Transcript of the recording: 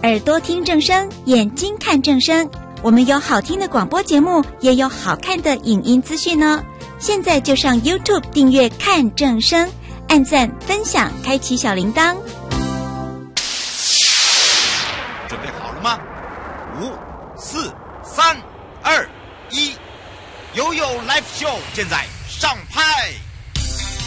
耳朵听正声，眼睛看正声。我们有好听的广播节目，也有好看的影音资讯哦。现在就上 YouTube 订阅看正声，按赞分享，开启小铃铛。 准备好了吗？5、4、3、2、1，悠悠 Live Show 现在上拍。